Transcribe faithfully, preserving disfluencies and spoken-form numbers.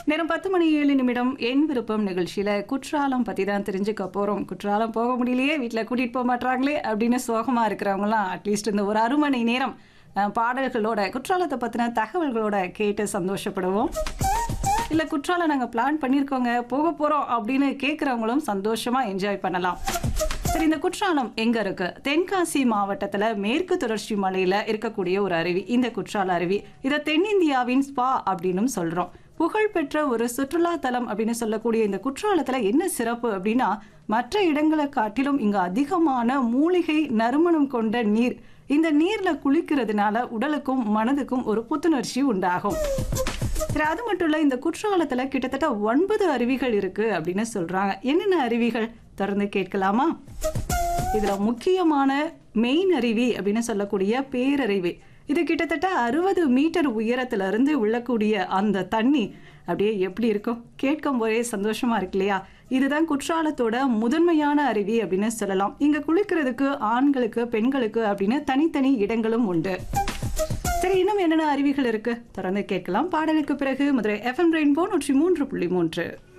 நேரம் பத்து மணி ஏழு நிமிடம் என் விருப்பம் நிகழ்ச்சியில குற்றாலம் பத்தி தான் தெரிஞ்சுக்க போறோம். குற்றாலம் போக முடியலையே, வீட்டில் கூட்டிட்டு போக மாட்டாங்களே அப்படின்னு சோகமா இருக்கிறவங்களாம் அட்லீஸ்ட் இந்த ஒரு அரை மணி நேரம் அஹ், பாடல்களோட குற்றாலத்தை பத்தின தகவல்களோட கேட்டு சந்தோஷப்படுவோம். இல்ல குற்றாலம் நாங்க பிளான் பண்ணியிருக்கோங்க, போக போறோம் அப்படின்னு கேட்கறவங்களும் சந்தோஷமா என்ஜாய் பண்ணலாம். சரி, இந்த குற்றாலம் எங்க இருக்கு? தென்காசி மாவட்டத்துல மேற்கு தொடர்ச்சி மலையில இருக்கக்கூடிய ஒரு அருவி இந்த குற்றால அருவி. இதை தென்னிந்தியாவின் ஸ்பா அப்படின்னு சொல்றோம். புகழ்பெற்ற ஒரு சுற்றுலா தலம் அப்படின்னு சொல்லக்கூடிய இந்த குற்றாலத்துல என்ன சிறப்பு அப்படின்னா, மற்ற இடங்களை காட்டிலும் இங்க அதிகமான மூலிகை நறுமணம் கொண்ட நீர். இந்த நீர்ல குளிக்கிறதுனால உடலுக்கும் மனதுக்கும் ஒரு புத்துணர்ச்சி உண்டாகும். சரி, அது மட்டும் இல்ல, இந்த குற்றாலத்துல கிட்டத்தட்ட ஒன்பது அருவிகள் இருக்கு அப்படின்னு சொல்றாங்க. என்னென்ன அருவிகள் தொடர்ந்து கேட்கலாமா? இதுல முக்கியமான மெயின் அருவி அப்படின்னு சொல்லக்கூடிய பேரருவி. இது கிட்டத்தட்ட அறுபது மீட்டர் உயரத்துல இருந்து விழக்கூடிய அந்த தண்ணி அப்படியே எப்படி இருக்கும், கேட்கும் போதே சந்தோஷமா இருக்கு இல்லையா? இதுதான் குற்றாலத்தோட முதன்மையான அருவி அப்படின்னு சொல்லலாம். இங்க குளிக்கிறதுக்கு ஆண்களுக்கு பெண்களுக்கு அப்படின்னு தனித்தனி இடங்களும் உண்டு. சரி, இன்னும் என்னென்ன அருவிகள் இருக்கு தொடர்ந்து கேட்கலாம். பாடலுக்கு பிறகு மதுரை எஃப்எம் ரெயின்போ நூற்றி மூன்று புள்ளி மூன்று.